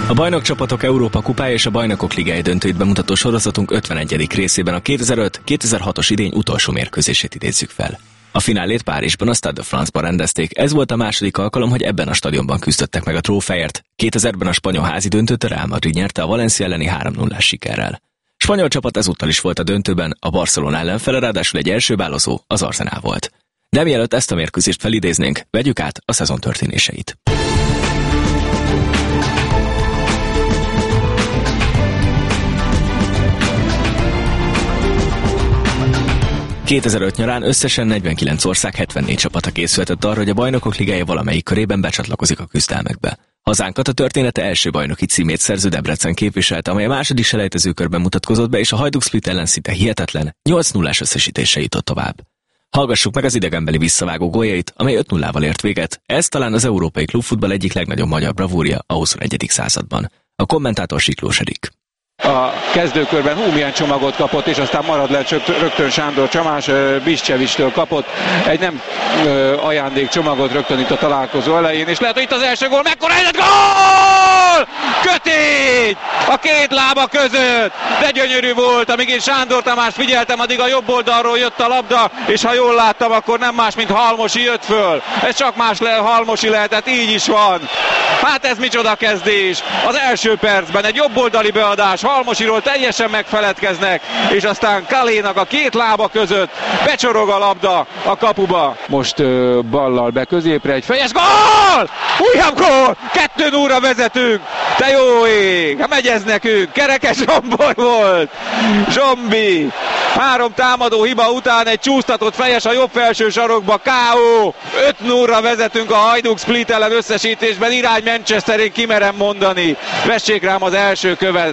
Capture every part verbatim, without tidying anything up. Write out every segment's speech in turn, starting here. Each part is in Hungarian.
A bajnokcsapatok Európa kupája és a Bajnokok Ligája döntőit bemutató sorozatunk ötvenegyedik részében a kétezer-öt kétezer-hatos idény utolsó mérkőzését idézzük fel. A finálét Párizsban, a Stade de France-ban rendezték, ez volt a második alkalom, hogy ebben a stadionban küzdöttek meg a trófeért. kétezerben a spanyol házi döntőt a Real Madrid nyerte a Valencia elleni három nullás sikerrel. A spanyol csapat ezúttal is volt a döntőben, a Barcelona ellenfele ráadásul egy első bálozó, az Arsenal volt. De mielőtt ezt a mérkőzést felidéznénk, vegyük át a szezon történéseit. kétezer-öt nyarán összesen negyvenkilenc ország hetvennégy csapata készülhetett arra, hogy a Bajnokok Ligája valamelyik körében becsatlakozik a küzdelmekbe. Hazánkat a története első bajnoki címét szerző Debrecen képviselte, amely a második selejtezőkörben mutatkozott be, és a Hajduk Split ellen szinte hihetetlen nyolc nullás összesítéssel jutott tovább. Hallgassuk meg az idegenbeli visszavágó góljait, amely öt nullával ért véget. Ez talán az európai klubfutball egyik legnagyobb magyar bravúrja a huszonegyedik században. A kommentátor Siklós Erik. A kezdőkörben hú, milyen csomagot kapott, és aztán marad le rögtön Sándor Csamás, Biszcsevicstől kapott egy nem ajándék csomagot rögtön itt a találkozó elején, és lehet, hogy itt az első gól, mekkora helyzet, gól! Kötény! A két lába között, de gyönyörű volt, amíg én Sándor Tamást figyeltem, addig a jobb oldalról jött a labda, és ha jól láttam, akkor nem más, mint Halmosi jött föl. Ez csak más le, Halmosi lehetett, így is van. Hát ez micsoda kezdés! Az első percben egy jobboldali beadás, Halmosiról teljesen megfeledkeznek, és aztán Kalénak a két lába között becsorog a labda a kapuba. Most uh, ballal be középre, egy fejes gól! Újabb gól! kettő nullra vezetünk! Te jó ég! Megy ez nekünk! Kerekes Zsombor volt! Zsombi! Három támadó hiba után egy csúsztatott fejes a jobb felső sarokba, ká ó! öt nullra vezetünk a Hajduk Split ellen összesítésben, irány Manchesterén kimerem mondani. Vessék rám az első követ.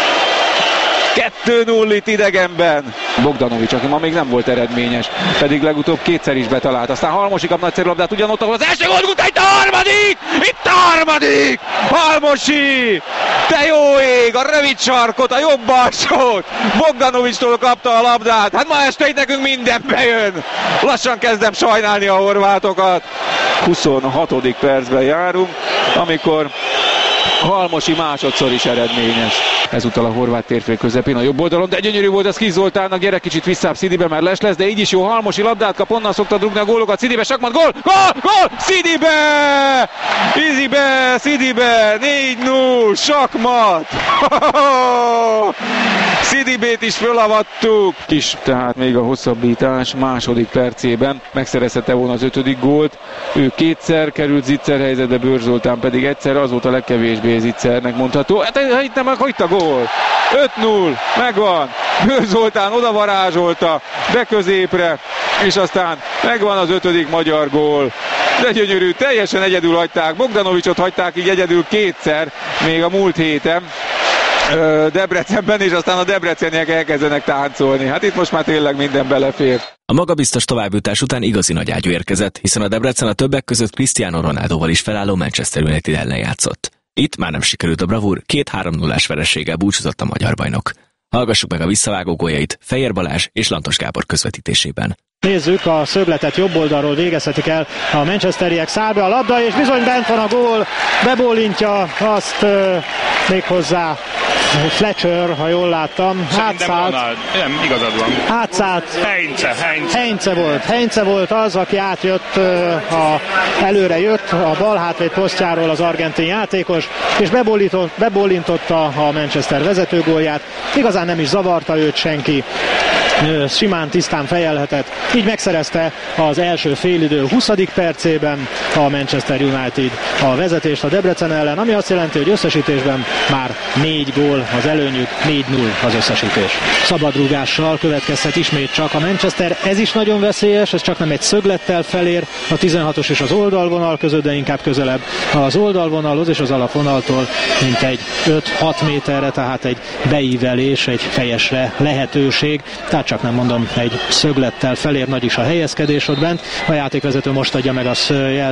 kettő null itt idegenben. Bogdanovics, aki ma még nem volt eredményes, pedig legutóbb kétszer is betalált. Aztán Halmosi kap nagyszerű labdát, ugyanott, ahol az első gól után, itt a harmadik! Itt a harmadik! Halmosi! Te jó ég! A rövid sarkot, a jobb alsót! Bogdanovicstól kapta a labdát. Hát ma este itt nekünk minden bejön. Lassan kezdem sajnálni a horvátokat. huszonhatodik percben járunk, amikor Halmosi másodszor is eredményes. Ezúttal a horvát térfél közepén a jobb oldalon, de gyönyörű volt az Kis Zoltánnak, gyere kicsit visszább, Szidibe már les lesz, de így is jó, Halmosi labdát kap, onnan szokta rúgni a gólokat, Szidibe, sakmat, gól, gól, gól, Szidibe, Izibe, Szidibe, négy null, sakmat, Szidibét is fölavattuk. Kis, tehát még a hosszabbítás második percében megszerezhette volna az ötödik gólt, ő kétszer került zicser helyzetbe, Bőr Zoltán pedig egyszer, az volt a legkevésbé zicsernek mondható. Hát itt nem, akkor itt a gól. öt null, megvan. Bőr Zoltán odavarázsolta be középre, és aztán megvan az ötödik magyar gól. De gyönyörű, teljesen egyedül hagyták. Bogdanovicsot hagyták így egyedül kétszer, még a múlt héten Debrecenben, és aztán a debreceniek elkezdenek táncolni. Hát itt most már tényleg minden belefér. A magabiztos továbbjutás után igazi nagy ágyú érkezett, hiszen a Debrecen a többek között Cristiano Ronaldóval is felálló Manchester United ellen játszott. Itt már nem sikerült a bravúr, két három nullás vereséggel búcsúzott a magyar bajnok. Hallgassuk meg a visszavágó góljait Fejér Balázs és Lantos Gábor közvetítésében. Nézzük, a szögletet jobb oldalról végezhetik el a manchesteriek, száll be a labda, és bizony bent van a gól, bebólintja azt uh, méghozzá Fletcher, ha jól láttam, hátszállt. Nem, igazad van. Hátszállt. Heinze, Heinze. Heinze volt. Heinze volt az, aki átjött, a, előre jött a bal hátvéd posztjáról az argentin játékos, és bebólintott, bebólintotta a Manchester vezetőgólját. Igazán nem is zavarta őt senki. Simán, tisztán fejelhetett. Így megszerezte az első félidő huszadik percében a Manchester United a vezetést a Debrecen ellen, ami azt jelenti, hogy összesítésben már négy gól az előnyük, négy null az összesítés. Szabadrúgással következhet ismét csak a Manchester, ez is nagyon veszélyes, ez csak nem egy szöglettel felér a tizenhatos és az oldalvonal között, de inkább közelebb az oldalvonalhoz és az alapvonaltól, mint egy öt-hat méterre, tehát egy beívelés, egy fejesre lehetőség, tehát csak nem mondom, egy szöglettel felér, nagy is a helyezkedés ott bent. A játékvezető most adja meg a jelt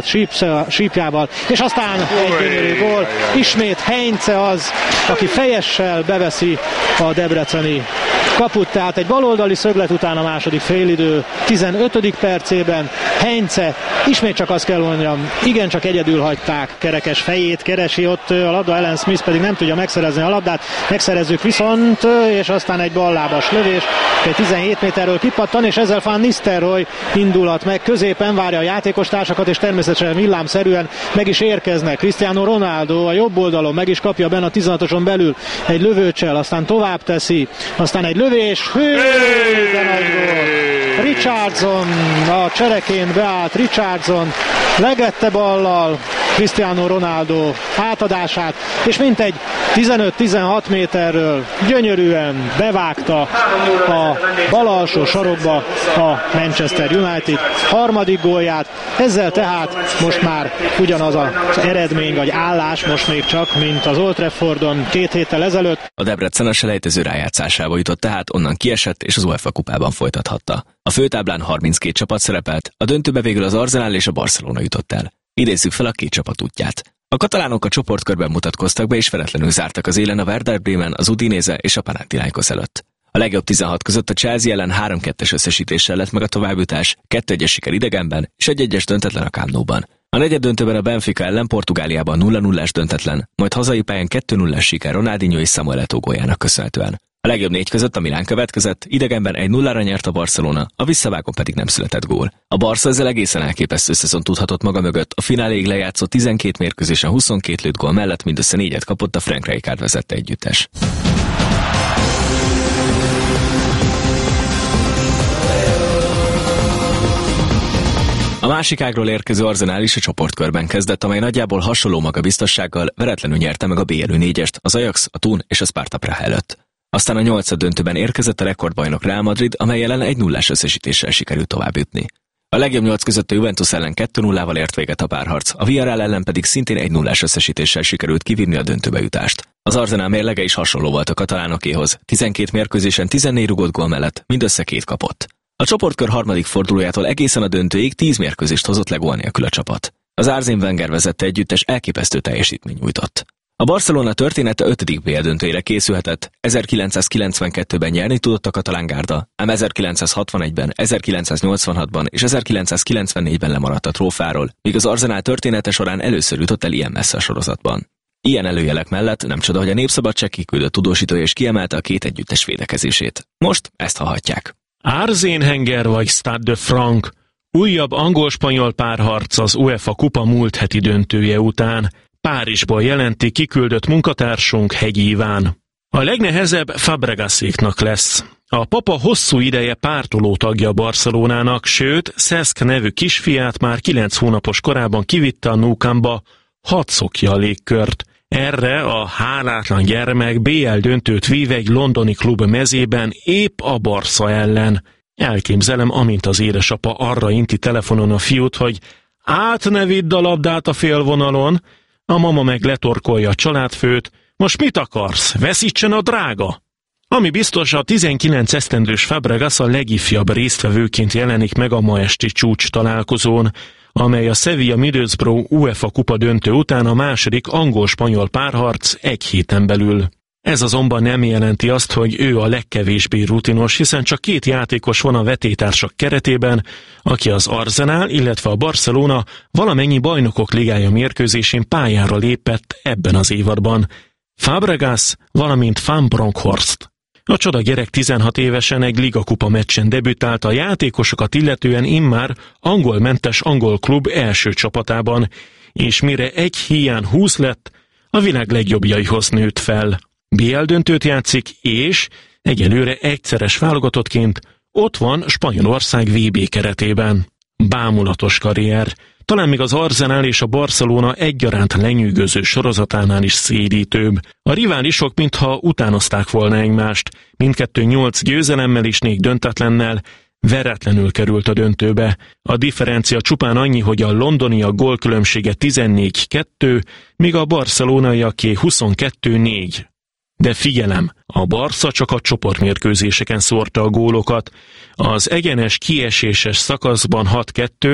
sípjával, és aztán egy gyönyörű gól. Ismét Heinze az, aki fejessel beveszi a debreceni kaput, tehát egy baloldali szöglet után a második félidő tizenötödik percében Heinze, ismét csak azt kell mondjam, igencsak egyedül hagyták, kerekes fejét keresi ott a labda, Alan Smith pedig nem tudja megszerezni a labdát, megszerezzük viszont, és aztán egy ballábas lövés, egy tizenhét méterről kipattan, és ezzel Van Nistelrooy indulat meg középen, várja a játékostársakat, és természetesen villámszerűen meg is érkeznek. Cristiano Ronaldo a jobb oldalon meg is kapja benne a tizenhatoson belül egy lövőcsel, aztán tovább teszi, aztán egy lövés, hű, de nagy gól. Richardson, a csereként beállt Richardson, legette ballal Cristiano Ronaldo átadását, és mintegy tizenöt-tizenhat méterről gyönyörűen bevágta a bal alsó sarokba a Manchester United harmadik gólját. Ezzel tehát most már ugyanaz az eredmény vagy állás, most még csak, mint az Old Traffordon két héttel ezelőtt. A Debrecen a selejtező rájátszásába jutott, tehát onnan kiesett, és az UEFA kupában folytathatta. A főtáblán harminckét csapat szerepelt, a döntőbe végül az Arsenal és a Barcelona jutott el. Idézzük fel a két csapat útját. A katalánok a csoportkörben mutatkoztak be, és veretlenül zártak az élen a Werder Bremen, az Udinese és a Panathinaikos előtt. A legjobb tizenhat között a Chelsea ellen három kettes összesítéssel lett meg a továbbjutás, kettő egyes siker idegenben és egy egyes döntetlen a Camp Nou-ban. A negyed döntőben a Benfica ellen Portugáliában nulla nullás döntetlen, majd hazai pályán kettő nullás siker Ronaldinho és Samuel Eto'o góljának köszönhetően. A legjobb négy között a Milán következett, idegenben egy nullára nyert a Barcelona, a visszavágón pedig nem született gól. A Barca ezzel egészen elképesztő szezon tudhatott maga mögött, a fináléig lejátszott tizenkét mérkőzésen huszonkét lőtt gól mellett mindössze négyet kapott a Frank Rijkaard vezette együttes. A másik ágról érkező Arsenal is a csoportkörben kezdett, amely nagyjából hasonló magabiztossággal veretlenül nyerte meg a bé el négyest, az Ajax, a Thun és a Sparta Praha előtt. Aztán a nyolcad döntőben érkezett a rekordbajnok Real Madrid, amely ellen egy nullás összesítéssel sikerült továbbjutni. A legjobb nyolc között a Juventus ellen kettő nullával ért véget a párharc, a Villarreal ellen pedig szintén egy nullás összesítéssel sikerült kivinni a döntőbe jutást. Az Arsenal mérlege is hasonló volt a katalánokéhoz, tizenkét mérkőzésen tizennégy rugott gól mellett mindössze két kapott. A csoportkör harmadik fordulójától egészen a döntőig tíz mérkőzést hozott le gól nélkül a csapat. Az Arsene Wenger vezette együttes elképesztő teljesítmény nyújtott. A Barcelona története ötödik bé el döntőjére készülhetett, ezerkilencszázkilencvenkettőben nyerni tudott a katalán gárda, ám ezerkilencszázhatvanegyben, ezerkilencszáznyolcvanhatban és ezerkilencszázkilencvennégyben lemaradt a trófáról, míg az Arsenal története során először jutott el ilyen messze a sorozatban. Ilyen előjelek mellett nem csoda, hogy a Népszabadság kiküldött tudósítója és kiemelte a két együttes védekezését. Most ezt hallhatják. Arsene Wenger vagy Stade de France. Újabb angol-spanyol párharc az UEFA kupa múlt heti döntője után. Párizsból jelenti kiküldött munkatársunk Hegyi Iván. A legnehezebb Fabregaséknak lesz. A papa hosszú ideje pártoló tagja Barcelonának, sőt, Cesc nevű kisfiát már kilenc hónapos korában kivitte a Nou Campba, hadd szokja a légkört. Erre a hálátlan gyermek bé el döntőt vív egy londoni klub mezében épp a Barca ellen. Elképzelem, amint az édesapa arra inti telefonon a fiút, hogy át ne vidd a labdát a félvonalon, a mama meg letorkolja a családfőt, most mit akarsz, veszítsen a drága? Ami biztos, a tizenkilenc esztendős Fabregas a legifjabb résztvevőként jelenik meg a ma esti csúcs találkozón, amely a Sevilla Middlesbrough UEFA kupa döntő után a második angol-spanyol párharc egy héten belül. Ez azonban nem jelenti azt, hogy ő a legkevésbé rutinos, hiszen csak két játékos van a vetélytársak keretében, aki az Arsenal, illetve a Barcelona valamennyi bajnokok ligája mérkőzésén pályára lépett ebben az évadban. Fabregas, valamint Van Bronckhorst. A csoda gyerek tizenhat évesen egy ligakupa meccsen debütált, a játékosokat illetően immár angolmentes angol klub első csapatában, és mire egy híján húsz lett, a világ legjobbjaihoz nőtt fel. bé el döntőt játszik, és egyelőre egyszeres válogatottként ott van Spanyolország vé bé keretében. Bámulatos karrier, talán még az Arsenal és a Barcelona egyaránt lenyűgöző sorozatánál is szédítőbb. A riválisok mintha utánozták volna egymást, mindkettő nyolc győzelemmel és négy döntetlennel, veretlenül került a döntőbe. A differencia csupán annyi, hogy a londoniak gólkülönbsége tizennégy kettő, míg a barcelonaiaké huszonkettő négy. De figyelem, a Barca csak a csoportmérkőzéseken szórta a gólokat. Az egyenes kieséses szakaszban hat kettőt,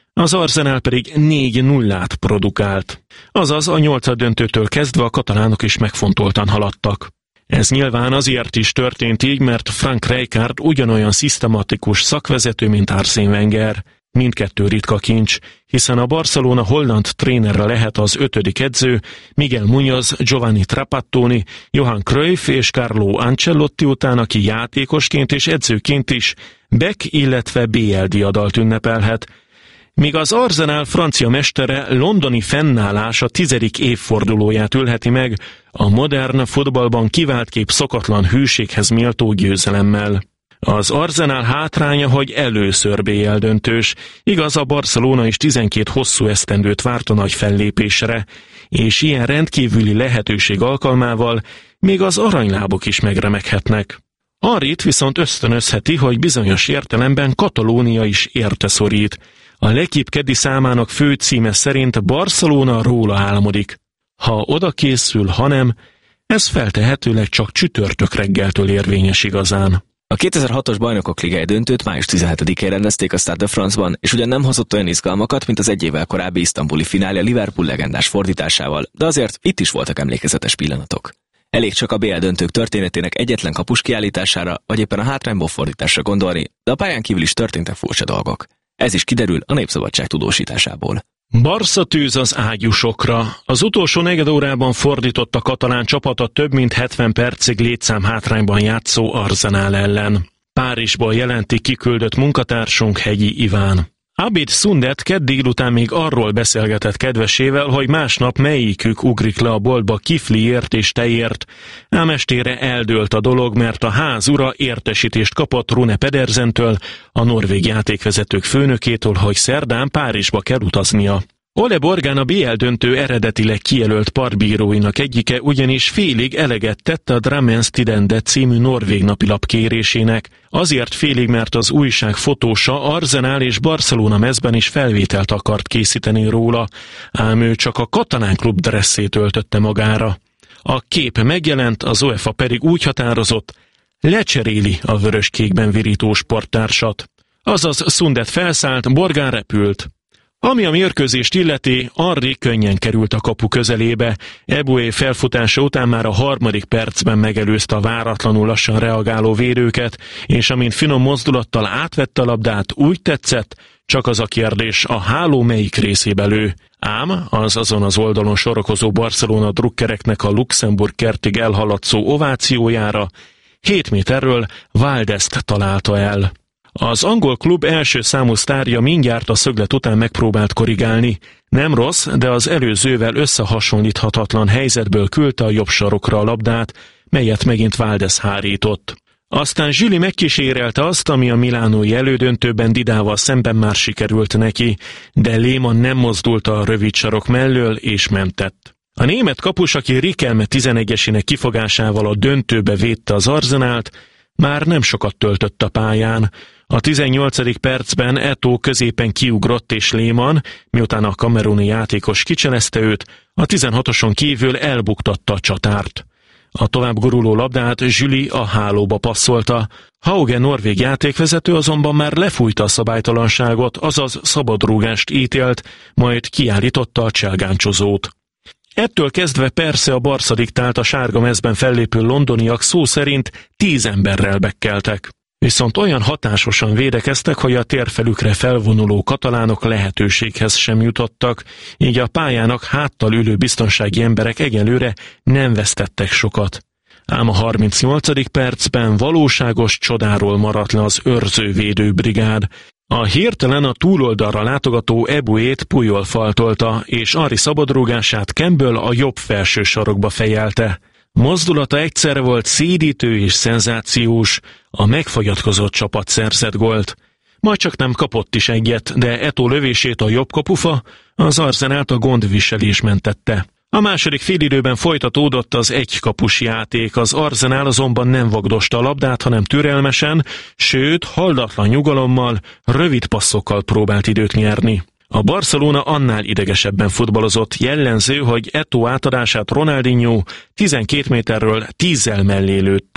az Arsenal pedig négy nullát produkált. Azaz a nyolcaddöntőtől kezdve a katalánok is megfontoltan haladtak. Ez nyilván azért is történt így, mert Frank Rijkaard ugyanolyan szisztematikus szakvezető, mint Arsène Wenger. Mindkettő ritka kincs, hiszen a Barcelona holland trénerre lehet az ötödik edző, Miguel Muñoz, Giovanni Trapattoni, Johan Cruyff és Carlo Ancelotti után, aki játékosként és edzőként is Beck, illetve bé el díjadalt ünnepelhet, míg az Arsenal francia mestere londoni fennállása tizedik évfordulóját ülheti meg a modern futballban kivált kép szokatlan hűséghez méltó győzelemmel. Az Arsenal hátránya, hogy először bé el döntős, igaz, a Barcelona is tizenkét hosszú esztendőt várt a nagy fellépésre, és ilyen rendkívüli lehetőség alkalmával még az aranylábok is megremeghetnek. Arrit viszont ösztönözheti, hogy bizonyos értelemben Katalónia is érte szorít. A L'Équipe keddi számának fő címe szerint Barcelona róla álmodik. Ha oda készül, ha nem, ez feltehetőleg csak csütörtök reggeltől érvényes igazán. A kétezer-hatos Bajnokok Ligája döntőt május tizenhetedikén rendezték a Stade de France-ban, és ugyan nem hozott olyan izgalmakat, mint az egy évvel korábbi isztambuli finálé a Liverpool legendás fordításával, de azért itt is voltak emlékezetes pillanatok. Elég csak a bé el döntők történetének egyetlen kapus kiállítására, vagy éppen a hátrányból fordításra gondolni, de a pályán kívül is történtek furcsa dolgok. Ez is kiderül a Népszabadság tudósításából. Barca tűz az ágyúsokra. Az utolsó negyed órában fordított a katalán csapat a több mint hetven percig létszám hátrányban játszó Arsenal ellen. Párizsból jelenti kiküldött munkatársunk Hegyi Iván. Abid Sundet kedd délután még arról beszélgetett kedvesével, hogy másnap melyikük ugrik le a boltba kifliért és tejért, ám estére eldőlt a dolog, mert a ház ura értesítést kapott Rune Pedersentől, a norvég játékvezetők főnökétől, hogy szerdán Párizsba kell utaznia. Ole Borgán a bé el döntő eredetileg kijelölt partbíróinak egyike, ugyanis félig eleget tett a Drammens Tidende című norvég napilap kérésének, azért félig, mert az újság fotósa Arsenal és Barcelona mezben is felvételt akart készíteni róla, ám ő csak a katalán klub dresszét öltötte magára. A kép megjelent, az UEFA pedig úgy határozott, lecseréli a vöröskékben virító sporttársat. Azaz Sundet felszállt, Borgán repült. Ami a mérkőzést illeti, Henry könnyen került a kapu közelébe. Eboué felfutása után már a harmadik percben megelőzte a váratlanul lassan reagáló védőket, és amint finom mozdulattal átvette a labdát, úgy tetszett, csak az a kérdés, a háló melyik részébe lő. Ám az azon az oldalon sorakozó Barcelona drukkereknek a Luxemburg kertig elhaladszó ovációjára hét méterről Valdezt találta el. Az angol klub első számú sztárja mindjárt a szöglet után megpróbált korrigálni. Nem rossz, de az előzővel összehasonlíthatatlan helyzetből küldte a jobb sarokra a labdát, melyet megint Valdez hárított. Aztán Zsüli megkísérelte azt, ami a milánói elődöntőben Didával szemben már sikerült neki, de Lehmann nem mozdult a rövid sarok mellől és mentett. A német kapus, aki Riquelme tizenegyesének kifogásával a döntőbe védte az Arsenált, már nem sokat töltött a pályán. A tizennyolcadik percben Eto'o középen kiugrott és Lehmann, miután a kameruni játékos kicselezte őt, a tizenhatoson kívül elbuktatta a csatárt. A tovább guruló labdát Zsüli a hálóba passzolta. Hauge norvég játékvezető azonban már lefújta a szabálytalanságot, azaz szabadrúgást ítélt, majd kiállította a cselgáncsozót. Ettől kezdve persze a Barca diktált, a sárga mezben fellépő londoniak szó szerint tíz emberrel bekkeltek. Viszont olyan hatásosan védekeztek, hogy a térfelükre felvonuló katalánok lehetőséghez sem jutottak, így a pályának háttal ülő biztonsági emberek egyelőre nem vesztettek sokat. Ám a harmincnyolcadik percben valóságos csodáról maradt le az őrzővédő brigád. A hirtelen a túloldalra látogató Ebouét Puyol faltolta, és Henry szabadrúgását Campbell a jobb felső sarokba fejelte. Mozdulata egyszerre volt szédítő és szenzációs, a megfogyatkozott csapat szerzett gólt. Majd csak nem kapott is egyet, de Eto'o lövését a jobb kapufa, az Arsenalt a gondviselés mentette. A második félidőben folytatódott az egykapus játék, az Arsenal azonban nem vagdosta a labdát, hanem türelmesen, sőt, haldatlan nyugalommal, rövid passzokkal próbált időt nyerni. A Barcelona annál idegesebben futballozott, jellemző, hogy Eto'o átadását Ronaldinho tizenkét méterről tízzel mellé lőtte.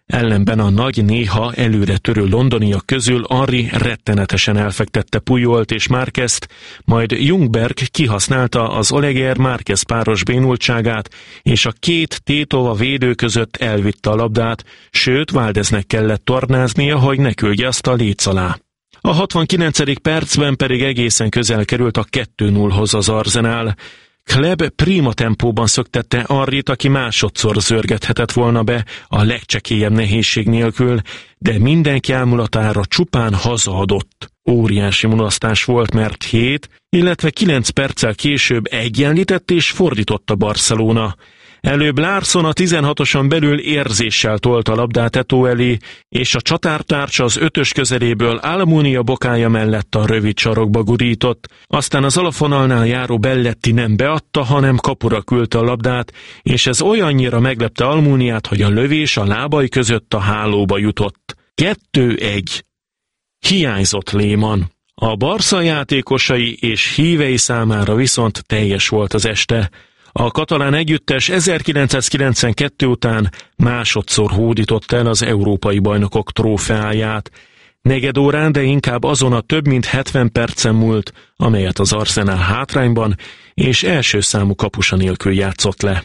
Ellenben a nagy, néha előre törő londoniak közül Henry rettenetesen elfektette Pujolt és Márquezt, majd Ljungberg kihasználta az Olegier-Márquez páros bénultságát, és a két tétova védő között elvitte a labdát, sőt Valdeznek kellett tornáznia, hogy ne küldje azt a léc alá. A hatvankilencedik percben pedig egészen közel került a kettő nullhoz az Arsenal. Kleb prima tempóban szöktette Henryt, aki másodszor zörgethetett volna be a legcsekélyebb nehézség nélkül, de mindenki elmulatára csupán hazaadott. Óriási mulasztás volt, mert hét, illetve kilenc perccel később egyenlített és fordított a Barcelona. Előbb Larsson a tizenhatoson belül érzéssel tolta a labdát Eto'o elé, és a csatártársa az ötös közeléből Almunia bokája mellett a rövid sarokba gurított. Aztán az alapvonalnál járó Belletti nem beadta, hanem kapura küldte a labdát, és ez olyannyira meglepte Almuniát, hogy a lövés a lábai között a hálóba jutott. kettő egy. Hiányzott Lehmann. A Barca játékosai és hívei számára viszont teljes volt az este. A katalán együttes ezerkilencszázkilencvenkettő után másodszor hódított el az európai bajnokok trófeáját. Negyed órán, de inkább azon a több mint hetven percen múlt, amelyet az Arsenal hátrányban és első számú kapusa nélkül játszott le.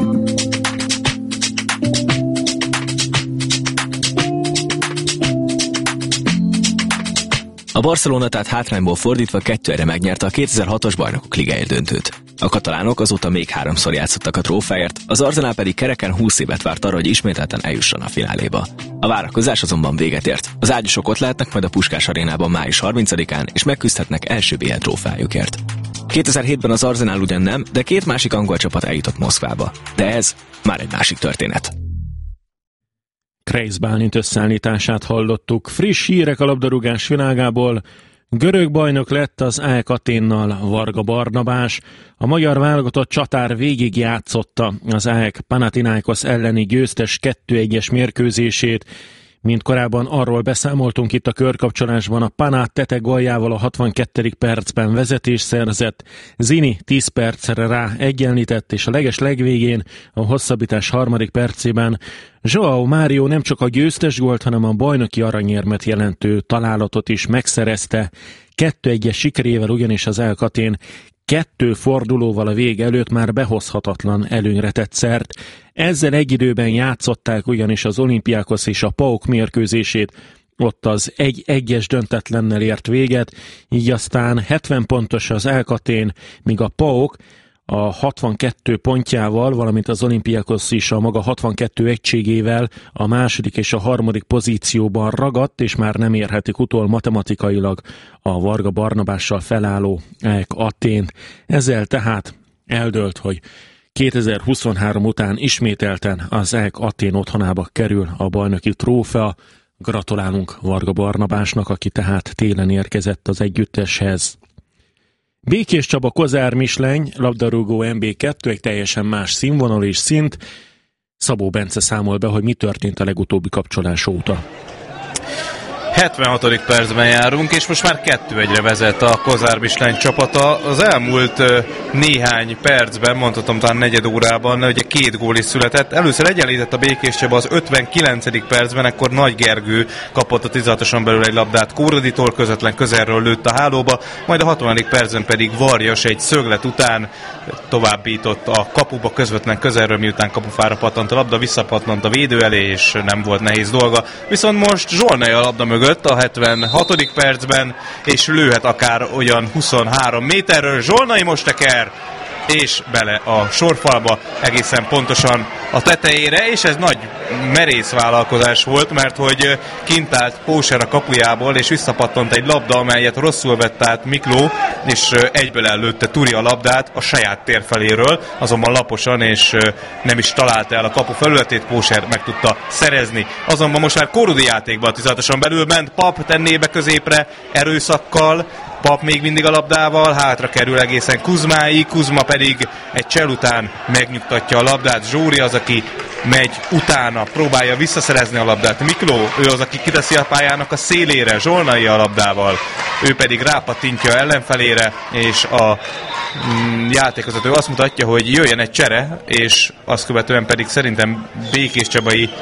A Barcelona tehát hátrányból fordítva kettőre megnyerte a kétezer-hatos Bajnokok Ligája döntőt. A katalánok azóta még háromszor játszottak a trófeáért, az Arsenal pedig kereken húsz évet várt arra, hogy ismételten eljusson a fináléba. A várakozás azonban véget ért. Az ágyúsok ott lehetnek majd a Puskás arénában május harmincadikán, és megküzdhetnek első bé el trófeájukért. kétezer-hétben az Arsenal ugyan nem, de két másik angol csapat eljutott Moszkvába. De ez már egy másik történet. Kreisz Bálint összeállítását hallottuk. Friss hírek a labdarúgás világából. Görög bajnok lett az á e ká Athénnal Varga Barnabás. A magyar válogatott csatár végig játszotta az á e ká Panathinaikos elleni győztes kettő egyes mérkőzését. Mint korábban arról beszámoltunk itt a körkapcsolásban, a Panát Tete góljával a hatvankettedik percben vezetést szerzett, Zini tíz percre rá egyenlített, és a leges legvégén, a hosszabbítás harmadik percében João Mário nem csak a győztes gólt, hanem a bajnoki aranyérmet jelentő találatot is megszerezte. kettő egyes sikerével ugyanis az á e ká Athén kettő fordulóval a vég előtt már behozhatatlan előnyre tett szert. Ezzel egy időben játszották ugyanis az Olympiakos és a PAOK mérkőzését, ott az egy egyes döntetlennel ért véget, így aztán hetven pontos az á e ká Athén, míg a PAOK a hatvankettő pontjával, valamint az Olympiakos is a maga hatvankettő egységével a második és a harmadik pozícióban ragadt, és már nem érhetik utol matematikailag a Varga Barnabással felálló á e ká Athént. Ezzel tehát eldőlt, hogy kétezer-huszonhárom után ismételten az á e ká Athén otthonába kerül a bajnoki trófea. Gratulálunk Varga Barnabásnak, aki tehát télen érkezett az együtteshez. Békés Csaba Kozár Misleny, labdarúgó em bé kettő, egy teljesen más színvonal és szint. Szabó Bence számol be, hogy mi történt a legutóbbi kapcsolás óta. hetvenhatodik percben járunk, és most már kettő egyre vezet a Kozár Misleny csapata. Az elmúlt néhány percben, mondhatom talán negyed órában, ugye két gól is született. Először egyenlített a Békés Csaba az ötvenkilencedik percben, ekkor Nagy Gergő kapott a tizenhatoson belül egy labdát Kóroditól, közvetlen közelről lőtt a hálóba, majd a hatvanadik percben pedig Varjas egy szöglet után továbbított a kapuba közvetlen közelről, miután kapufára pattant a labda, visszapattant a védő elé, és nem volt nehéz dolga. Viszont most Zsolnai a labda mögött a hetvenhatodik percben, és lőhet akár olyan huszonhárom méterről. Zsolnai most teker, és bele a sorfalba, egészen pontosan a tetejére, és ez nagy merész vállalkozás volt, mert hogy kint állt Póser a kapujából, és visszapattant egy labda, amelyet rosszul vett át Mikló, és egyből ellőtte Turi a labdát a saját tér feléről, azonban laposan, és nem is találta el a kapu felületét, Póser meg tudta szerezni. Azonban most már Kórudi játékban a tizenhatoson belül ment, Pap tenné be középre erőszakkal, Pap még mindig a labdával, hátra kerül egészen Kuzmáig, Kuzma pedig egy csel után megnyugtatja a labdát. Zsóri az, aki megy utána, próbálja visszaszerezni a labdát. Mikló, ő az, aki kiteszi a pályának a szélére, Zsolnai a labdával, ő pedig rápattintja ellenfelére, és a mm, játékozató azt mutatja, hogy jöjjön egy csere, és azt követően pedig szerintem Békés Csabai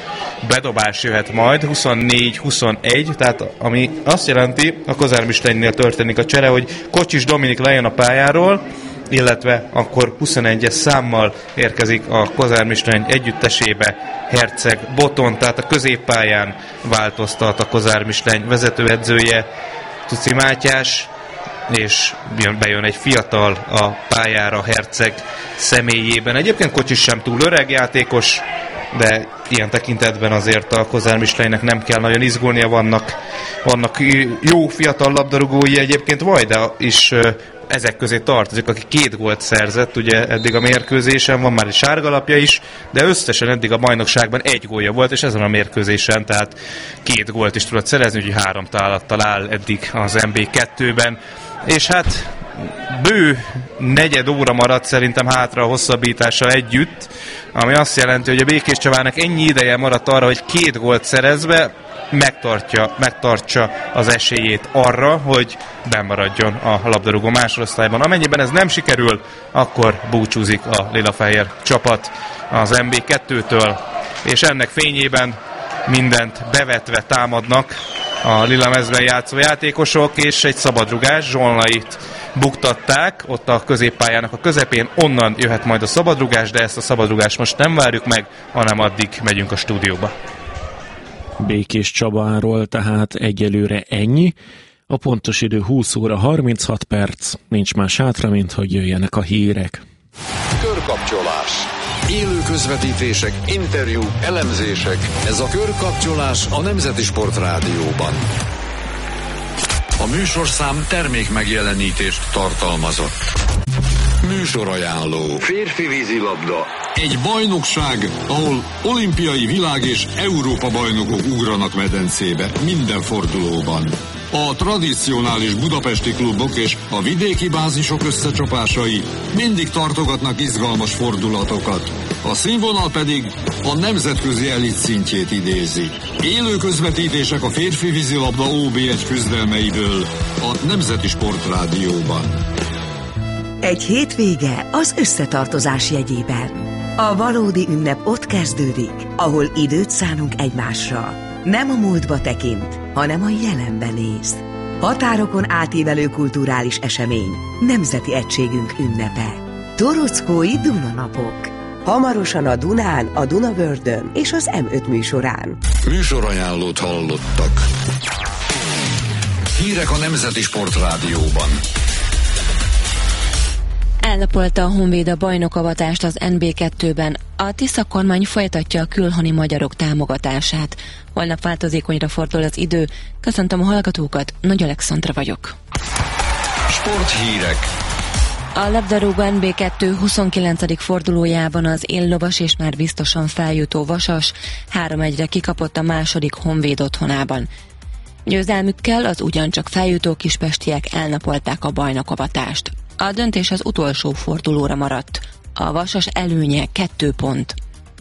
bedobás jöhet majd, huszonnégy huszonegy, tehát ami azt jelenti, a Kozár Mislenynél történik a csere, hogy Kocsis Dominik lejön a pályáról, illetve akkor huszonegyes számmal érkezik a Kozár Misleny együttesébe Herceg Boton, tehát a középpályán változtat a Kozár Misleny vezetőedzője Tuci Mátyás, és bejön egy fiatal a pályára Herceg személyében. Egyébként Kocsis sem túl öreg játékos, de ilyen tekintetben azért a Kozár Mislenynek nem kell nagyon izgulnia, vannak, vannak jó fiatal labdarúgói, egyébként Vajda is ezek közé tartozik, aki két gólt szerzett, ugye eddig a mérkőzésen, van már egy sárgalapja is, de összesen eddig a bajnokságban egy gólja volt, és ezen a mérkőzésen, tehát két gólt is tudott szerezni, úgyhogy három találattal áll eddig az en bé kettőben, és hát bő negyed óra maradt szerintem hátra a hosszabbítással együtt, ami azt jelenti, hogy a Békés Csavának ennyi ideje maradt arra, hogy két gólt szerezve megtartja, megtartsa az esélyét arra, hogy bennmaradjon a labdarúgó másodosztályban. Amennyiben ez nem sikerül, akkor búcsúzik a lilafehér csapat az en bé kettőtől, és ennek fényében mindent bevetve támadnak a lila mezben játszó játékosok, és egy szabadrugás, Zsolnait buktatták ott a középpályának a közepén, onnan jöhet majd a szabadrugás, de ezt a szabadrugást most nem várjuk meg, hanem addig megyünk a stúdióba. Békés Csabáról tehát egyelőre ennyi. A pontos idő húsz óra harminchat perc, nincs más hátra, mint hogy jöjjenek a hírek. Körkapcsolás. Élő közvetítések, interjúk, elemzések. Ez a Körkapcsolás a Nemzeti Sport Rádióban. A műsorszám termék megjelenítést tartalmazott. Műsorajánló. Férfi vízilabda. Egy bajnokság, ahol olimpiai, világ és Európa bajnokok ugranak medencébe minden fordulóban. A tradicionális budapesti klubok és a vidéki bázisok összecsapásai mindig tartogatnak izgalmas fordulatokat. A színvonal pedig a nemzetközi elit szintjét idézi. Élő közvetítések a férfi vízilabda ó bé egy küzdelmeiből a Nemzeti Sport Rádióban. Egy hétvége az összetartozás jegyében. A valódi ünnep ott kezdődik, ahol időt szánunk egymásra. Nem a múltba tekint, hanem a jelenbe néz. Határokon átívelő kulturális esemény, nemzeti egységünk ünnepe. Torockói Dunanapok. Hamarosan a Dunán, a Dunavördön és az em öt műsorán. Műsorajánlót hallottak. Hírek a Nemzeti Sport Rádióban. Elnapolta a Honvéd a bajnokavatást az en bé kettőben. A Tisza kormány folytatja a külhoni magyarok támogatását. Holnap változékonyra fordul az idő. Köszöntöm a hallgatókat, Nagy Alexandra vagyok. Sporthírek. A labdarúgó en bé kettő huszonkilencedik fordulójában az éllovas és már biztosan feljutó Vasas három egyre kikapott a második Honvéd otthonában. Győzelmükkel az ugyancsak feljutó kispestiek elnapolták a bajnokavatást. A döntés az utolsó fordulóra maradt. A Vasas előnye kettő pont.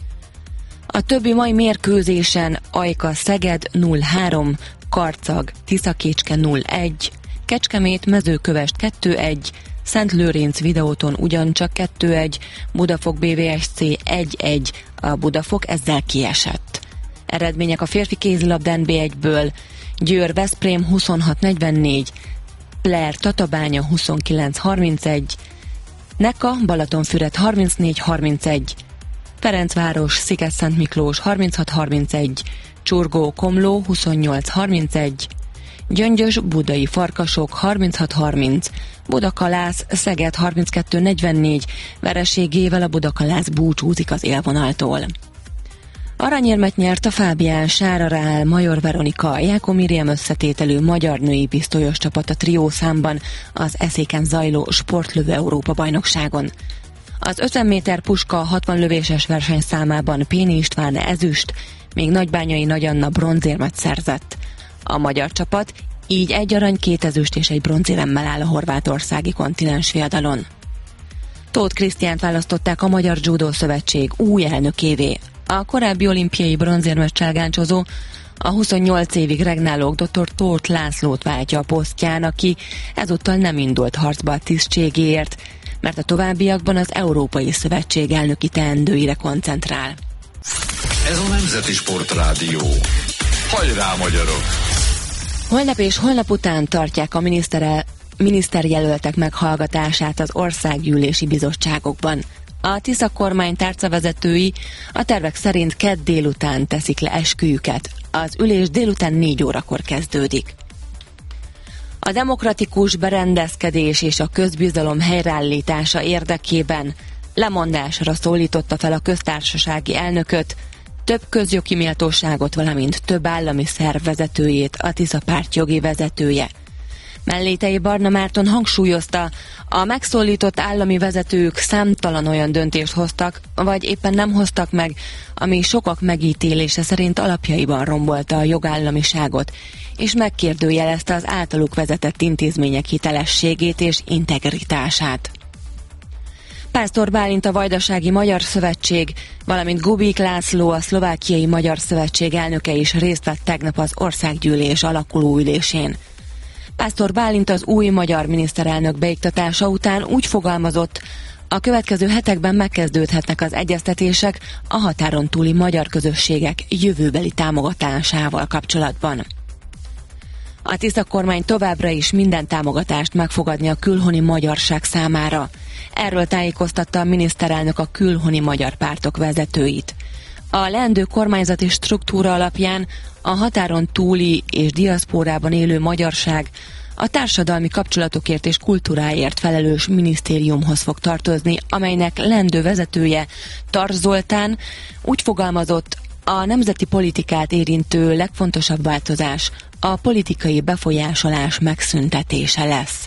A többi mai mérkőzésen Ajka Szeged nulla három, Karcag Tiszakécske nulla egy, Kecskemét Mezőkövesd kettő egy, Szentlőrinc Videóton ugyancsak kettő egy, Budafok bé vé es cé egy egy, a Budafok ezzel kiesett. Eredmények a férfi kézilabda en bé egyből: Győr Veszprém huszonhat negyvennégy, Pler Tatabánya huszonkilenc harmincegy, Neka Balatonfüred harmincnégy harmincegy, Ferencváros Sziget-Szent Miklós harminchat harmincegy, Csurgó Komló huszonnyolc harmincegy, Gyöngyös Budai Farkasok harminchat harminc, Budakalász Szeged harminckettő negyvennégy, vereségével a Budakalász búcsúzik az élvonaltól. Aranyérmet nyert a Fábián Sára Ráál Major Veronika Jákó Miriam összetételű magyar női pisztolyos csapat a trió számban az Eszéken zajló sportlövő Európa bajnokságon. Az ötven méter puska hatvan lövéses versenyszámában Péni István ezüst, még Nagybányai Nagy Anna bronzérmet szerzett. A magyar csapat így egy arany, két ezüst és egy bronzéremmel áll a horvátországi kontinens viadalon. Tóth Krisztiánt választották a Magyar Judo Szövetség új elnökévé. A korábbi olimpiai bronzérmes cselgáncsozó a huszonnyolc évig regnáló dr. Tóth Lászlót váltja a posztján, aki ezúttal nem indult harcba a tisztségéért, mert a továbbiakban az Európai Szövetség elnöki teendőire koncentrál. Ez a Nemzeti Sportrádió. Hajrá, magyarok! Holnap és holnap után tartják a minisztere, miniszterjelöltek meghallgatását az országgyűlési bizottságokban. A Tisza kormány tárcavezetői a tervek szerint kedd délután teszik le esküjüket. Az ülés délután négy órakor kezdődik. A demokratikus berendezkedés és a közbizalom helyreállítása érdekében lemondásra szólította fel a köztársasági elnököt, több közjogi méltóságot, valamint több állami szerv vezetőjét a Tisza párt jogi vezetője. Mellétei Barna Márton hangsúlyozta, a megszólított állami vezetők számtalan olyan döntést hoztak, vagy éppen nem hoztak meg, ami sokak megítélése szerint alapjaiban rombolta a jogállamiságot, és megkérdőjelezte az általuk vezetett intézmények hitelességét és integritását. Pásztor Bálint a Vajdasági Magyar Szövetség, valamint Gubik László a Szlovákiai Magyar Szövetség elnöke is részt vett tegnap az országgyűlés alakuló ülésén. Pásztor Bálint az új magyar miniszterelnök beiktatása után úgy fogalmazott, a következő hetekben megkezdődhetnek az egyeztetések a határon túli magyar közösségek jövőbeli támogatásával kapcsolatban. A Tisza kormány továbbra is minden támogatást megfogadni a külhoni magyarság számára. Erről tájékoztatta a miniszterelnök a külhoni magyar pártok vezetőit. A leendő kormányzati struktúra alapján a határon túli és diaszpórában élő magyarság a társadalmi kapcsolatokért és kultúráért felelős minisztériumhoz fog tartozni, amelynek leendő vezetője, Tar Zoltán úgy fogalmazott, a nemzeti politikát érintő legfontosabb változás a politikai befolyásolás megszüntetése lesz.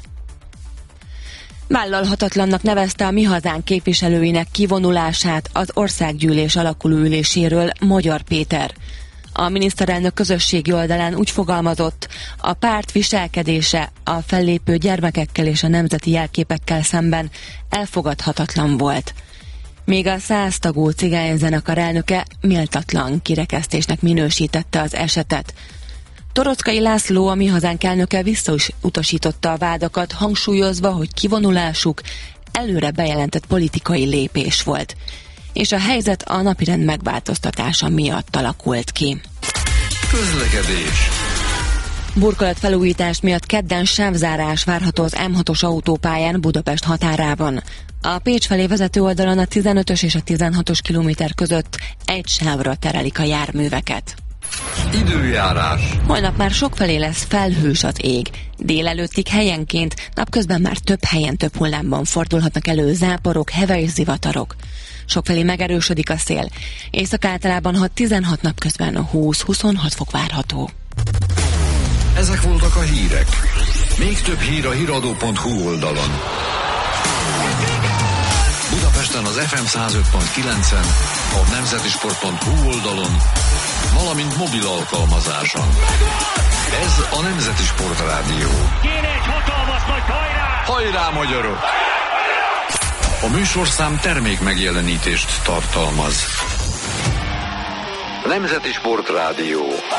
Vállalhatatlannak nevezte a Mi Hazánk képviselőinek kivonulását az országgyűlés alakuló üléséről Magyar Péter. A miniszterelnök közösségi oldalán úgy fogalmazott, a párt viselkedése a fellépő gyermekekkel és a nemzeti jelképekkel szemben elfogadhatatlan volt. Még a száz tagú cigányzenekar elnöke méltatlan kirekesztésnek minősítette az esetet. Torockai László, a Mi Hazánk elnöke visszautasította a vádakat, hangsúlyozva, hogy kivonulásuk előre bejelentett politikai lépés volt, és a helyzet a napirend megváltoztatása miatt alakult ki. Közlekedés. Burkolatfelújítás miatt kedden sávzárás várható az M hatos autópályán Budapest határában. A Pécs felé vezető oldalon a tizenötös és a tizenhatos kilométer között egy sávra terelik a járműveket. Időjárás. Holnap már sokfelé lesz felhős az ég. Délelőttig helyenként, napközben már több helyen több hullámban fordulhatnak elő záporok, heves zivatarok. Sokfelé megerősödik a szél. Észak általában hat tizenhat, napközben húsz-huszonhat fok várható. Ezek voltak a hírek. Még több hír a híradó pont hu oldalon. Budapesten az ef em száz öt pont kilencen, a nemzetisport pont hu oldalon, valamint mobil alkalmazáson. Ez a Nemzeti Sportrádió. Kéne egy hatalmas nagy hajrá! Hajrá, magyarok! A műsorszám termék megjelenítést tartalmaz. Nemzeti Sportrádió.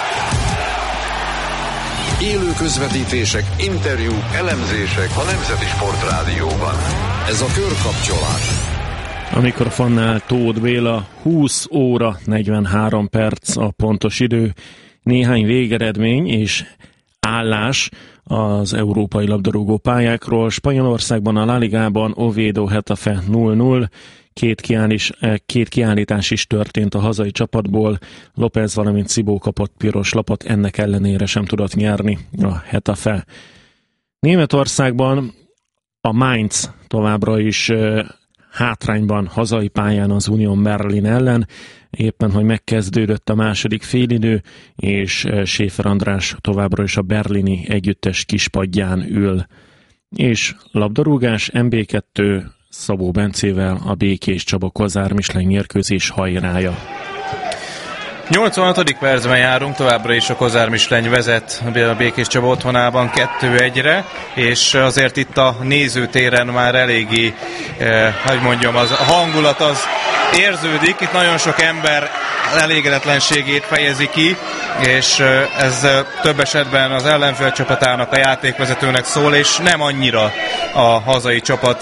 Élő közvetítések, interjúk, elemzések a Nemzeti Sportrádióban. Ez a körkapcsolás. A mikrofonnál Tóth Béla, húsz óra negyvenhárom perc a pontos idő, néhány végeredmény és állás az európai labdarúgó pályákról. Spanyolországban a La Ligában Oviedo Getafe nulla nulla, Két, kiállís, két kiállítás is történt a hazai csapatból. López, valamint Szibó kapott piros lapot, ennek ellenére sem tudott nyerni a Getafe. Németországban a Mainz továbbra is hátrányban hazai pályán az Union Berlin ellen, éppen hogy megkezdődött a második félidő, és Schäfer András továbbra is a berlini együttes kispadján ül. És labdarúgás, em bé kettő Szabó Bencével a Békés Csaba Kozár Michelin mérkőzés hajrája. nyolcvanhatodik percben járunk, továbbra is a Kozár Michelin vezet a Békés Csaba otthonában kettő egyre, és azért itt a nézőtéren már eléggé, eh, hogy mondjam, az, a hangulat az érződik, itt nagyon sok ember elégedetlenségét fejezi ki, és eh, ez eh, több esetben az ellenfél csapatának, a játékvezetőnek szól, és nem annyira a hazai csapat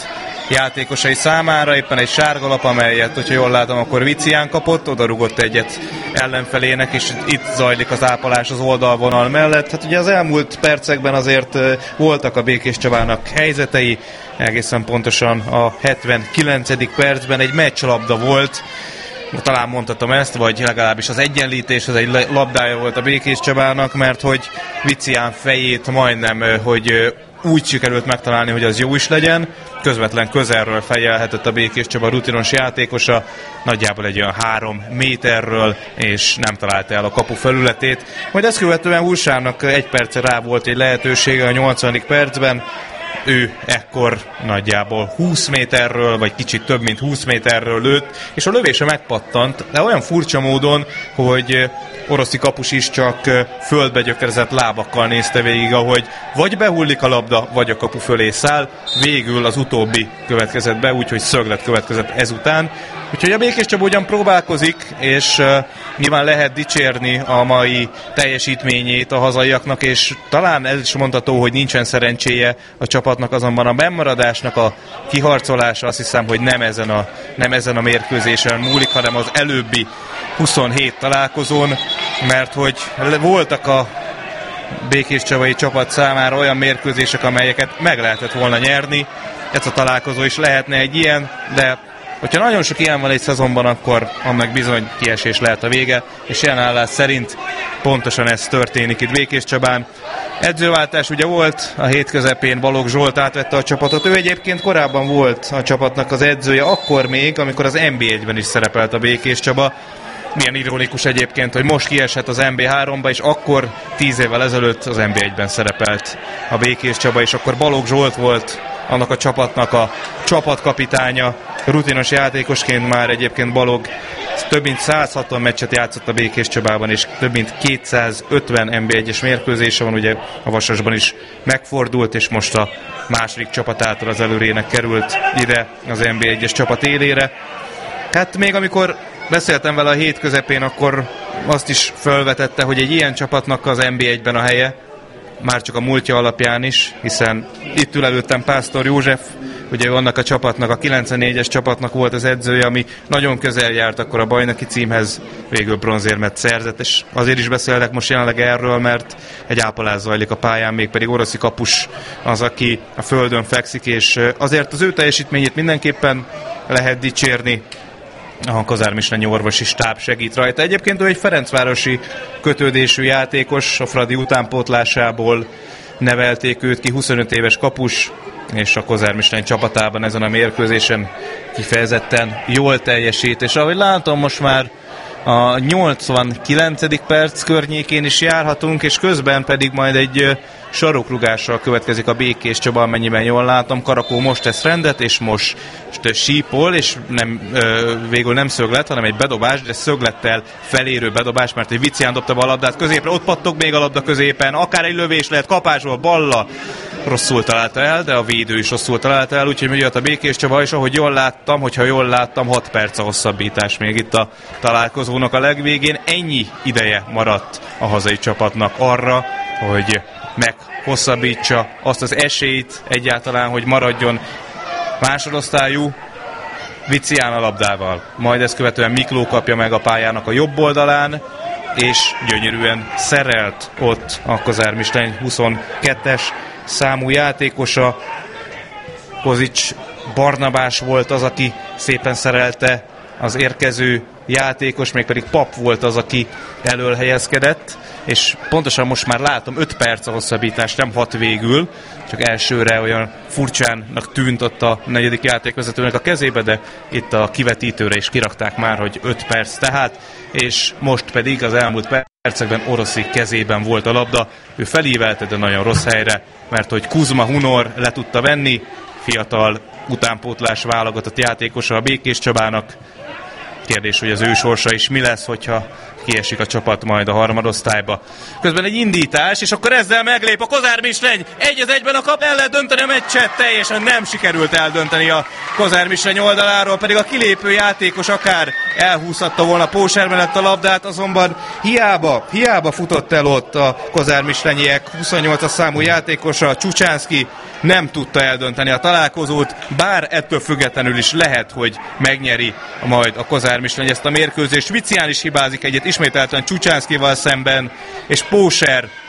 játékosai számára, éppen egy sárgalap, amelyet, hogyha jól látom, akkor Vicián kapott, oda rugott egyet ellenfelének, és itt zajlik az ápolás az oldalvonal mellett. Hát ugye az elmúlt percekben azért voltak a Békés Csabának helyzetei, egészen pontosan a hetvenkilencedik percben egy meccslabda volt, talán mondhatom ezt, vagy legalábbis az egyenlítés, az egy labdája volt a Békés Csabának, mert hogy Vicián fejét majdnem, hogy úgy sikerült megtalálni, hogy az jó is legyen. Közvetlen közelről fejelhetett a Békés Csaba rutinos játékosa, nagyjából egy olyan három méterről, és nem találta el a kapu felületét. Majd ezt követően Hursának egy perce rá volt egy lehetősége a nyolcvadik percben, ő ekkor nagyjából húsz méterről, vagy kicsit több mint húsz méterről lőtt, és a lövése megpattant, de olyan furcsa módon, hogy Oroszi kapus is csak földbe gyökerezett lábakkal nézte végig, ahogy vagy behullik a labda, vagy a kapu fölé száll. Végül az utóbbi következett be, úgyhogy szöglet következett ezután. Úgyhogy a Békés Csaba ugyan próbálkozik, és uh, nyilván lehet dicsérni a mai teljesítményét a hazaiaknak, és talán ez is mondható, hogy nincsen szerencséje a csapatnak, azonban a bennmaradásnak a kiharcolása azt hiszem, hogy nem ezen a, nem ezen a mérkőzésen múlik, hanem az előbbi huszonhét találkozón, mert hogy voltak a Békés Csabai csapat számára olyan mérkőzések, amelyeket meg lehetett volna nyerni. Ez a találkozó is lehetne egy ilyen, de hogyha nagyon sok ilyen van egy szezonban, akkor annak bizony kiesés lehet a vége, és ilyen állás szerint pontosan ez történik itt Békés Csabán. Edzőváltás ugye volt, a hét közepén Balogh Zsolt átvette a csapatot, ő egyébként korábban volt a csapatnak az edzője, akkor még, amikor az en bé egyben is szerepelt a Békés Csaba. Milyen ironikus egyébként, hogy most kiesett az en bé háromba, és akkor tíz évvel ezelőtt az en bé egyben szerepelt a Békés Csaba, és akkor Balogh Zsolt volt annak a csapatnak a csapatkapitánya, rutinos játékosként már egyébként Balogh több mint száz hatvan meccset játszott a Békés Csabában, és több mint kétszázötven en bé egyes mérkőzése van, ugye a Vasasban is megfordult, és most a második csapatától az előrének került ide az en bé egyes csapat élére. Hát még amikor beszéltem vele a hét közepén, akkor azt is felvetette, hogy egy ilyen csapatnak az en bé egyben a helye, már csak a múltja alapján is, hiszen itt ül előttem Pásztor József, ugye annak a csapatnak, a kilencvennégyes csapatnak volt az edzője, ami nagyon közel járt akkor a bajnoki címhez, végül bronzérmet szerzett, és azért is beszélek most jelenleg erről, mert egy ápolás zajlik a pályán, mégpedig Oroszi kapus az, aki a földön fekszik, és azért az ő teljesítményét mindenképpen lehet dicsérni. A Kozár Mislenyi orvosi stáb segít rajta. Egyébként ő egy ferencvárosi kötődésű játékos, a Fradi utánpótlásából nevelték őt ki, huszonöt éves kapus, és a Kozár Mislenyi csapatában ezen a mérkőzésen kifejezetten jól teljesít, és ahogy látom, most már a nyolcvankilencedik perc környékén is járhatunk, és közben pedig majd egy sarokrugással következik a Békés Csaba, amennyiben jól látom. Karakó most tesz rendet, és most sípol, és nem, végül nem szöglet, hanem egy bedobás, de szöglettel felérő bedobás, mert egy Vicián dobta be a labdát középre, ott pattog még a labda középen, akár egy lövés lehet, kapásból balla, rosszul találta el, de a védő is rosszul találta el, úgyhogy jött a Békés Csaba, és ahogy jól láttam, hogyha jól láttam, hat perc a hosszabbítás még itt a találkozónak a legvégén. Ennyi ideje maradt a hazai csapatnak arra, hogy meghosszabbítsa azt az esélyt egyáltalán, hogy maradjon másodosztályú. Vicián a labdával. Majd ezt követően Mikló kapja meg a pályának a jobb oldalán, és gyönyörűen szerelt ott a Kozár Misleny huszonkettes számú játékosa. Kozics Barnabás volt az, aki szépen szerelte az érkező játékos, mégpedig Pap volt az, aki elől helyezkedett, és pontosan most már látom, öt perc a hosszabbítás, nem hat végül, csak elsőre olyan furcsának tűnt ott a negyedik játékvezetőnek a kezébe, de itt a kivetítőre is kirakták már, hogy öt perc tehát, és most pedig az elmúlt percekben Oroszi kezében volt a labda, ő felívelte, de nagyon rossz helyre, mert hogy Kuzma Hunor le tudta venni, fiatal utánpótlás válogatott játékosa a Békés Csabának. Kérdés, hogy az ő sorsa is mi lesz, hogyha kiesik a csapat majd a harmadosztályba. Közben egy indítás, és akkor ezzel meglép a Kozár Misleny. Egy az egyben a kap, el lehet dönteni a meccset, teljesen nem sikerült eldönteni a Kozár Misleny oldaláról, pedig a kilépő játékos akár elhúzhatta volna Póser mellett a labdát, azonban hiába, hiába futott el ott a Kozár Mislenyiek huszonnyolcas számú játékosa, Csucsánszki, nem tudta eldönteni a találkozót, bár ettől függetlenül is lehet, hogy megnyeri majd a Kozár Michelin ezt a mérkőzést. Vicián is hibázik egyet ismételten Csucsánszkival szemben, és Póser